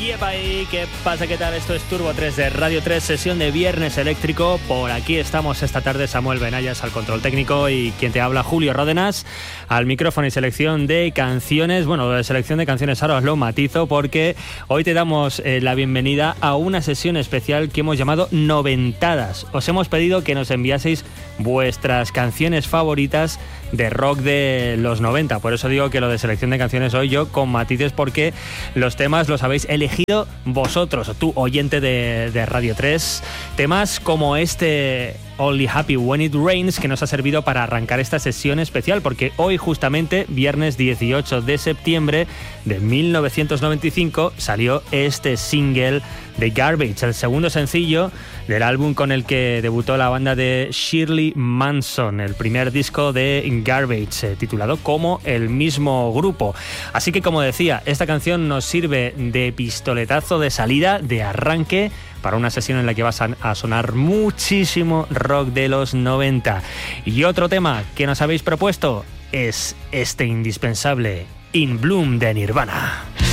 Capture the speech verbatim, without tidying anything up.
Yepa, ¿y qué pasa? ¿Qué tal? Esto es Turbo tres de Radio tres, sesión de Viernes Eléctrico. Por aquí estamos esta tarde, Samuel Benayas al control técnico y quien te habla, Julio Ródenas, al micrófono y selección de canciones. Bueno, de selección de canciones ahora os lo matizo porque hoy te damos eh, la bienvenida a una sesión especial que hemos llamado Noventadas. Os hemos pedido que nos enviaseis vuestras canciones favoritas de rock de los noventa. Por eso digo que lo de selección de canciones hoy yo con matices, porque los temas los habéis elegido vosotros, tú oyente de, de Radio tres. Temas como este Only Happy When It Rains, que nos ha servido para arrancar esta sesión especial, porque hoy justamente, viernes dieciocho de septiembre de mil novecientos noventa y cinco, salió este single de Garbage, el segundo sencillo del álbum con el que debutó la banda de Shirley Manson, el primer disco de Garbage, eh, titulado como el mismo grupo. Así que, como decía, esta canción nos sirve de pistoletazo de salida, de arranque, para una sesión en la que vas a sonar muchísimo rock de los noventa. Y otro tema que nos habéis propuesto es este indispensable In Bloom de Nirvana.